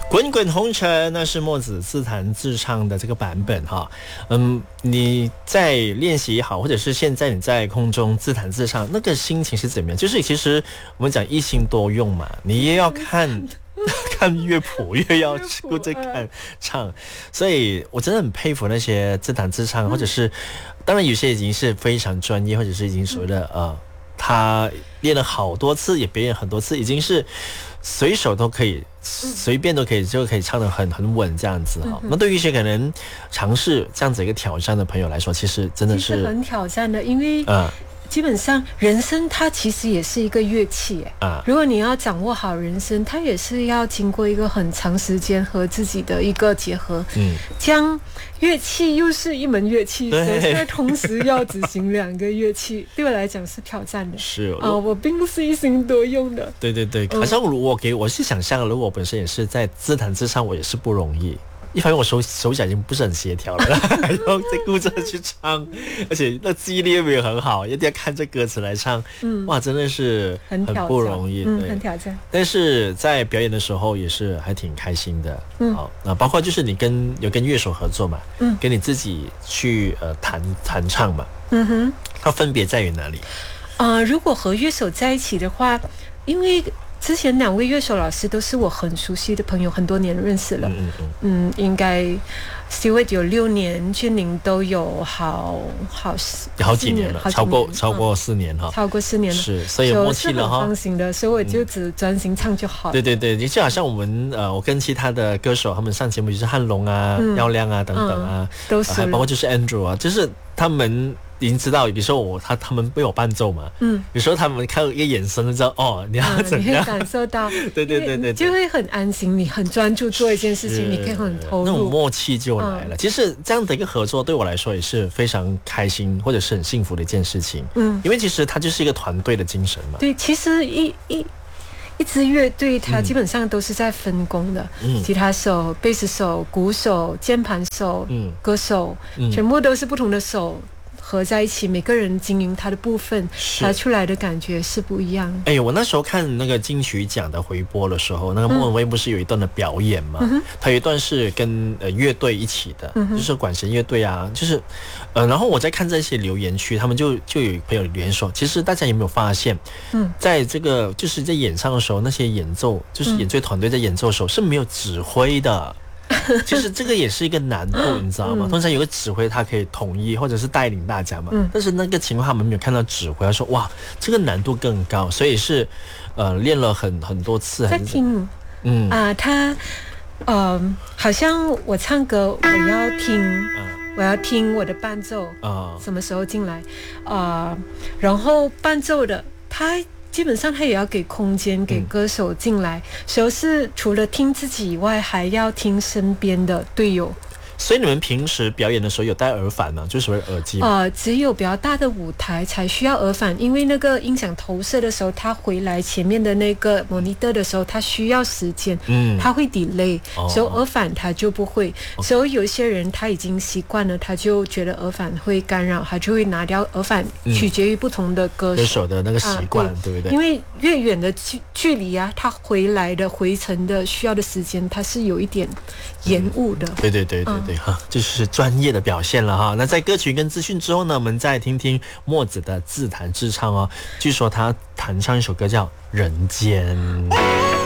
滚滚红尘，那是墨子自弹自唱的这个版本哈。你在练习也好，或者是现在你在空中自弹自唱，那个心情是怎么样？就是其实我们讲一心多用嘛，你也要看乐谱，也要顾着看唱，所以我真的很佩服那些自弹自唱，或者是当然有些已经是非常专业，或者是已经所谓的他练了好多次，也表演很多次，已经是随手都可以，随便都可以，就可以唱得很稳这样子哈。那对于一些可能尝试这样子一个挑战的朋友来说，其实真的是很挑战的，因为基本上人声它其实也是一个乐器如果你要掌握好人声，它也是要经过一个很长时间和自己的一个结合。将乐器又是一门乐器，所以同时要执行2个乐器，对我来讲是挑战的。 是我并不是一心多用的。 对，好像我是想象，如果我本身也是在自弹自唱，我也是不容易。一方面我手脚已经不是很协调了，还要再顾着去唱，而且那记忆力又没有很好，一定要看着歌词来唱。哇，真的是很不容易， 很挑战。 但是在表演的时候也是还挺开心的。好，那包括就是你有跟乐手合作嘛，跟你自己去弹唱嘛，它分别在于哪里？ 如果和乐手在一起的话，因为之前2位乐手老师都是我很熟悉的朋友，很多年认识了。应该 Stewart 有6年，俊宁都有好几年了，超过4年哈，超过4年了， 是，所以有默契了哈。 放心的，所以我就只专心唱就好了。 对，就好像我们我跟其他的歌手他们上节目，就是汉龙啊、耀亮啊等等啊， 都是， 包括就是 Andrew 啊，就是他们已经知道，比如说他们被我伴奏嘛，有时候他们看一个眼神就知道你要怎样， 你会感受到， 对， 就会很安心，你很专注做一件事情，你可以很投入， 那种默契就来了。其实这样的一个合作对我来说也是非常开心，或者是很幸福的一件事情。因为其实它就是一个团队的精神嘛。 对，其实一支乐队它基本上都是在分工的，吉他手、贝斯手、鼓手、键盘手、歌手，全部都是不同的手合在一起，每个人经营他的部分，他出来的感觉是不一样。 我那时候看那个金曲奖的回播的时候，那个莫文蔚不是有一段的表演嘛？他有一段是跟乐队一起的，就是管弦乐队啊，就是然后我在看这些留言区，他们就有朋友留言说，其实大家有没有发现，在这个就是在演唱的时候，那些演奏就是演奏团队在演奏的时候是没有指挥的。其实这个也是一个难度，你知道吗？通常有个指挥，他可以统一或者是带领大家嘛。但是那个情况他们没有看到指挥，他说哇，这个难度更高，所以是练了很多次。 在听，他好像我唱歌，我要听我的伴奏什么时候进来然后伴奏的他。基本上他也要给空间给歌手进来，所以是除了听自己以外，还要听身边的队友。 所以你们平时表演的时候有戴耳返吗？就是所谓耳机吗？ 只有比较大的舞台才需要耳返，因为那个音响投射的时候，它回来前面的那个 monitor 的时候，它需要时间，它会 delay，所以耳返它就不会。所以有一些人他已经习惯了，他就觉得耳返会干扰，他就会拿掉耳返，取决于不同的歌手的那个习惯，对不对？ 因为越远的距离啊，他回来的回程的需要的时间，它是有一点延误的。 对哈，这就是专业的表现了哈。那在歌曲跟资讯之后呢，我们再听听墨子的自弹自唱哦。据说他弹唱一首歌叫《人间》。